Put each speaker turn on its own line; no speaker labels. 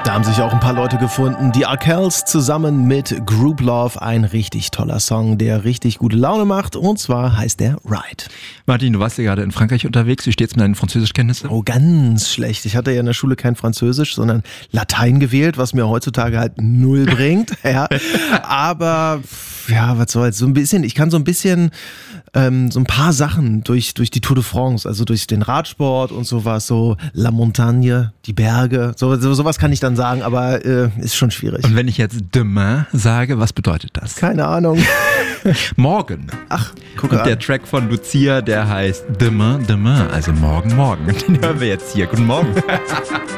Da haben sich auch ein paar Leute gefunden. Die Arkells zusammen mit Group Love. Ein richtig toller Song, der richtig gute Laune macht. Und zwar heißt der Ride.
Martin, du warst ja gerade in Frankreich unterwegs. Wie steht's mit deinen Französischkenntnissen?
Oh, ganz schlecht. Ich hatte ja in der Schule kein Französisch, sondern Latein gewählt, was mir heutzutage halt null bringt. Ja. Aber ja, was soll's. So ein bisschen, ich kann so ein bisschen so ein paar Sachen durch die Tour de France, also durch den Radsport und sowas, so La Montagne, die Berge, sowas kann ich dann sagen, aber ist schon schwierig.
Und wenn ich jetzt demain sage, was bedeutet das?
Keine Ahnung.
Morgen.
Ach, guck
Und
an.
der Track von Lucia, der heißt Demain, Demain, also morgen, morgen. Den hören wir jetzt hier. Guten Morgen.